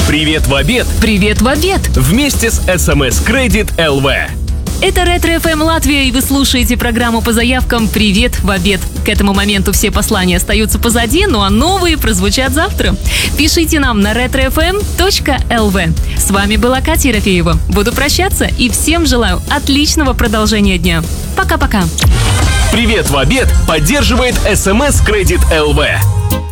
Привет в обед! Привет в обед! Вместе с СМС Кредит ЛВ. Это Ретро-ФМ Латвия, и вы слушаете программу по заявкам «Привет в обед». К этому моменту все послания остаются позади, ну а новые прозвучат завтра. Пишите нам на retrofm.lv. С вами была Катя Ерофеева. Буду прощаться и всем желаю отличного продолжения дня. Пока-пока. Привет в обед поддерживает СМС Кредит ЛВ.